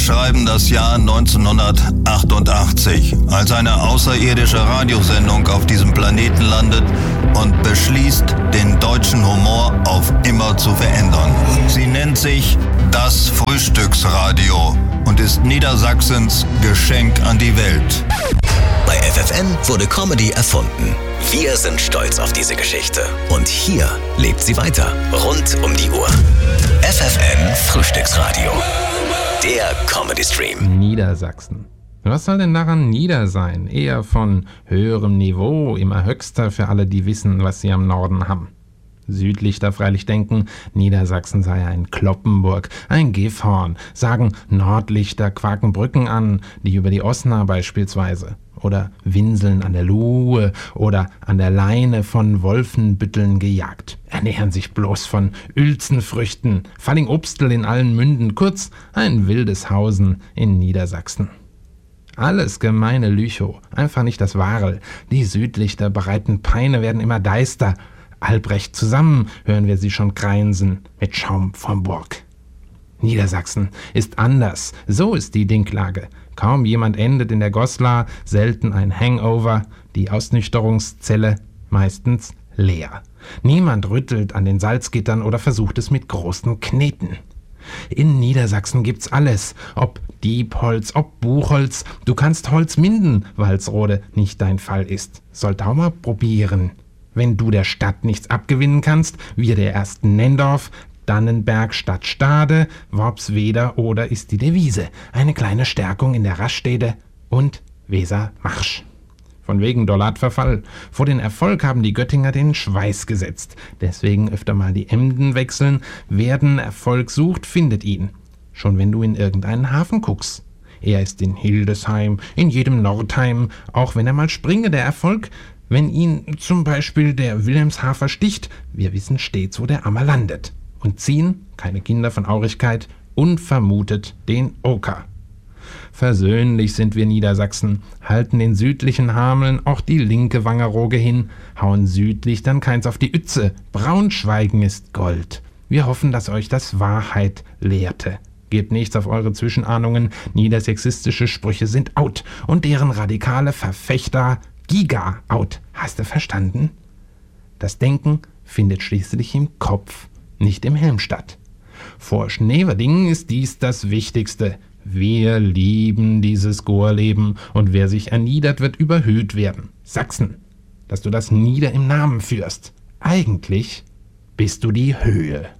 schreiben das Jahr 1988, als eine außerirdische Radiosendung auf diesem Planeten landet und beschließt, den deutschen Humor auf immer zu verändern. Sie nennt sich das Frühstücksradio und ist Niedersachsens Geschenk an die Welt. Bei FFN wurde Comedy erfunden. Wir sind stolz auf diese Geschichte. Und hier lebt sie weiter. Rund um die Uhr. FFN Frühstücksradio. Der Comedy-Stream. Niedersachsen. Was soll denn daran nieder sein? Eher von höherem Niveau, immer höchster für alle, die wissen, was sie am Norden haben. Südlichter freilich denken, Niedersachsen sei ein Cloppenburg, ein Gifhorn, sagen Nordlichter quaken Brücken an, die über die Osna beispielsweise, oder winseln an der Luhe oder an der Leine von Wolfenbütteln gejagt, ernähren sich bloß von Uelzenfrüchten, Falling-Obstel in allen Münden, kurz ein wildes Hausen in Niedersachsen. Alles gemeine Lüchow, einfach nicht das Wahre, die Südlichter bereiten Peine werden immer deister, Albrecht zusammen hören wir sie schon greinsen mit Schaum vom Burg. Niedersachsen ist anders, so ist die Dinklage. Kaum jemand endet in der Goslar, selten ein Hangover, die Ausnüchterungszelle meistens leer. Niemand rüttelt an den Salzgittern oder versucht es mit großen Kneten. In Niedersachsen gibt's alles, ob Diebholz, ob Buchholz, du kannst Holz minden, Walsrode nicht dein Fall ist. Sollt auch mal probieren. Wenn du der Stadt nichts abgewinnen kannst, wir der ersten Nendorf, Dannenberg statt Stade, Worpsweder oder ist die Devise. Eine kleine Stärkung in der Raststätte und Weser Marsch. Von wegen Dollatverfall. Vor den Erfolg haben die Göttinger den Schweiß gesetzt. Deswegen öfter mal die Emden wechseln. Wer den Erfolg sucht, findet ihn. Schon wenn du in irgendeinen Hafen guckst. Er ist in Hildesheim, in jedem Nordheim, auch wenn er mal springe, der Erfolg. Wenn ihn zum Beispiel der Wilhelmshafer sticht, wir wissen stets, wo der Ammer landet. Und ziehen, keine Kinder von Aurigkeit, unvermutet den Oker. Versöhnlich sind wir Niedersachsen, halten den südlichen Hameln auch die linke Wangerooge hin, hauen südlich dann keins auf die Ütze, Braunschweigen ist Gold. Wir hoffen, dass euch das Wahrheit lehrte. Gebt nichts auf eure Zwischenahnungen, niedersächsistische Sprüche sind out und deren radikale Verfechter Giga out. Hast du verstanden? Das Denken findet schließlich im Kopf, nicht im Helm statt. Vor Schneverdingen ist dies das Wichtigste. Wir lieben dieses Gorleben und wer sich erniedert, wird überhöht werden. Sachsen, dass du das Nieder im Namen führst. Eigentlich bist du die Höhe.